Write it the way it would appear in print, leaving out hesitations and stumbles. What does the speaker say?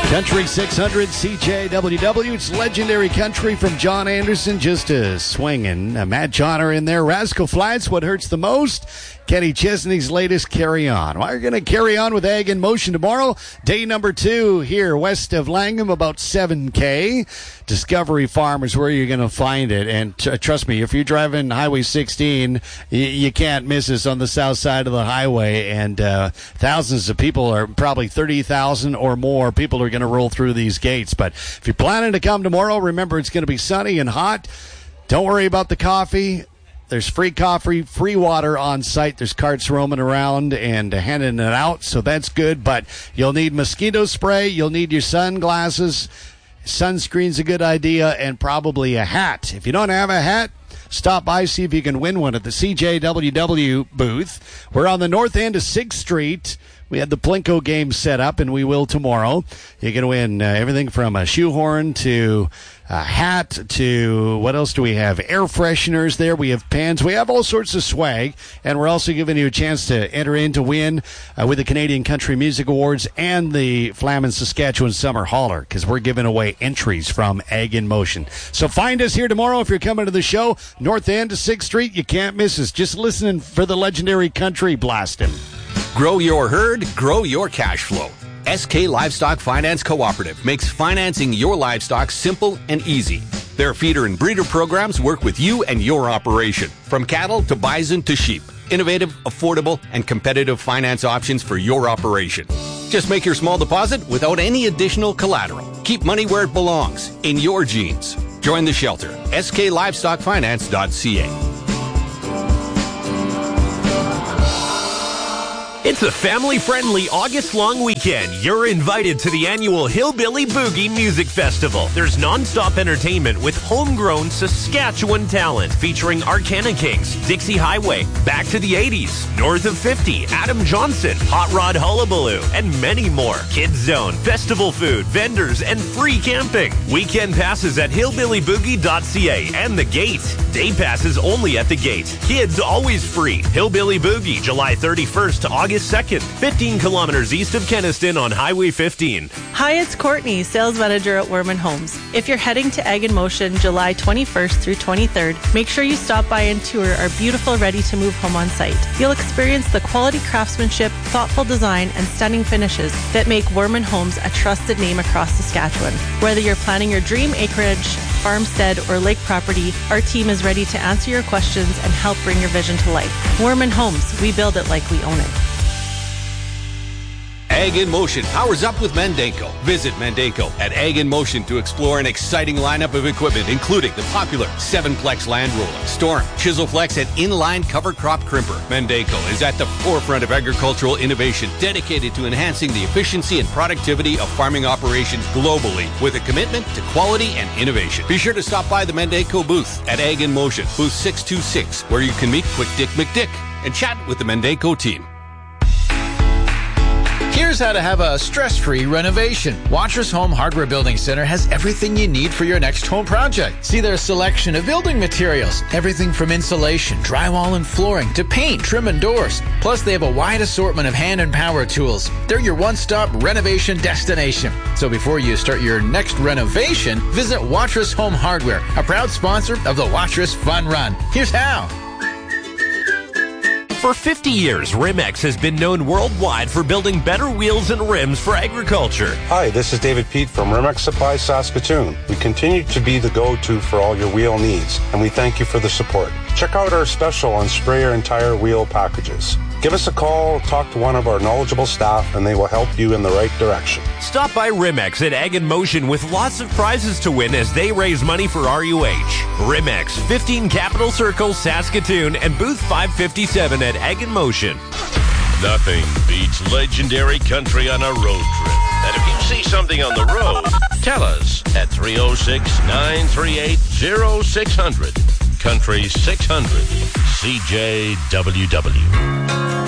Country 600 CJWW. It's legendary country from John Anderson. Just a swinging. Matt Johnner in there. Rascal Flatts, What Hurts the Most. Kenny Chesney's latest Carry On. Well, we're going to carry on with Ag in Motion tomorrow. Day number 2 here west of Langham, about 7K. Discovery Farm is where you're going to find it. And trust me, if you're driving Highway 16, you can't miss us on the south side of the highway. And thousands of people, are probably 30,000 or more people are going to roll through these gates. But if you're planning to come tomorrow, remember it's going to be sunny and hot. Don't worry about the coffee. There's free coffee, free water on site. There's carts roaming around and handing it out, so that's good. But you'll need mosquito spray. You'll need your sunglasses. Sunscreen's a good idea, and probably a hat. If you don't have a hat, stop by, see if you can win one at the CJWW booth. We're on the north end of 6th Street. We had the Plinko game set up, and we will tomorrow. You can win everything from a shoehorn to a hat to, what else do we have? Air fresheners there. We have pens. We have all sorts of swag, and we're also giving you a chance to enter in to win with the Canadian Country Music Awards and the Flamin Saskatchewan Summer Holler, because we're giving away entries from Ag in Motion. So find us here tomorrow if you're coming to the show. North end of 6th Street. You can't miss us. Just listening for the legendary country blasting. Grow your herd, grow your cash flow. SK Livestock Finance Cooperative makes financing your livestock simple and easy. Their feeder and breeder programs work with you and your operation, from cattle to bison to sheep. Innovative, affordable, and competitive finance options for your operation. Just make your small deposit without any additional collateral. Keep money where it belongs, in your jeans. Join the shelter, sklivestockfinance.ca. It's a family-friendly August long weekend. You're invited to the annual Hillbilly Boogie Music Festival. There's non-stop entertainment with homegrown Saskatchewan talent featuring Arcana Kings, Dixie Highway, Back to the 80s, North of 50, Adam Johnson, Hot Rod Hullabaloo, and many more. Kids Zone, festival food, vendors, and free camping. Weekend passes at hillbillyboogie.ca and The Gate. Day passes only at The Gate. Kids always free. Hillbilly Boogie, July 31st to August 2nd, 15 kilometers east of Kenaston on Highway 15. Hi, it's Courtney, sales manager at Werman Homes. If you're heading to Ag in Motion July 21st through 23rd, make sure you stop by and tour our beautiful ready-to-move home on site. You'll experience the quality craftsmanship, thoughtful design, and stunning finishes that make Werman Homes a trusted name across Saskatchewan. Whether you're planning your dream acreage, farmstead, or lake property, our team is ready to answer your questions and help bring your vision to life. Werman Homes, we build it like we own it. Ag in Motion powers up with Mendenko. Visit Mendenko at Ag in Motion to explore an exciting lineup of equipment, including the popular 7-Plex Land Roller, Storm, Chiselflex, and Inline Cover Crop Crimper. Mendenko is at the forefront of agricultural innovation, dedicated to enhancing the efficiency and productivity of farming operations globally, with a commitment to quality and innovation. Be sure to stop by the Mendenko booth at Ag in Motion, booth 626, where you can meet Quick Dick McDick and chat with the Mendenko team. Here's how to have a stress-free renovation. Watrous Home Hardware Building Center has everything you need for your next home project. See their selection of building materials, everything from insulation, drywall and flooring, to paint, trim, and doors. Plus, they have a wide assortment of hand and power tools. They're your one-stop renovation destination. So before you start your next renovation, visit Watrous Home Hardware, a proud sponsor of the Watrous Fun Run. Here's how. For 50 years, Rimex has been known worldwide for building better wheels and rims for agriculture. Hi, this is David Pete from Rimex Supply Saskatoon. We continue to be the go-to for all your wheel needs, and we thank you for the support. Check out our special on sprayer and tire wheel packages. Give us a call, talk to one of our knowledgeable staff, and they will help you in the right direction. Stop by Rimex at Ag in Motion with lots of prizes to win as they raise money for RUH. Rimex, 15 Capital Circle, Saskatoon, and booth 557 at Ag in Motion. Nothing beats legendary country on a road trip. And if you see something on the road, tell us at 306-938-0600. Country 600, CJWW.